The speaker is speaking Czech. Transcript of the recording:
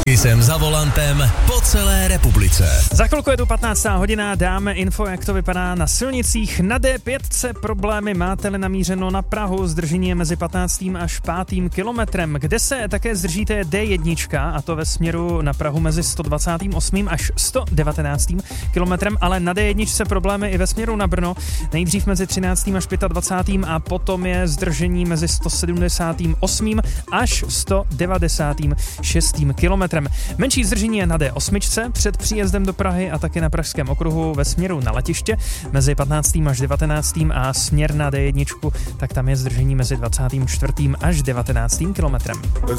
Jsem za volantem po celé republice. Za chvilku je tu 15. hodina, dáme info, jak to vypadá na silnicích. Na D5 problémy máte-li namířeno na Prahu, zdržení je mezi 15. až 5. kilometrem. Kde se také zdržíte je D1, a to ve směru na Prahu mezi 128. až 119. kilometrem, ale na D1 problémy i ve směru na Brno. Nejdřív mezi 13. až 25. a potom je zdržení mezi 178. až 196. kilometrem. Menší zdržení je na D8 před příjezdem do Prahy a taky na Pražském okruhu ve směru na letiště mezi 15. až 19. a směr na D1, tak tam je zdržení mezi 24. až 19. kilometrem.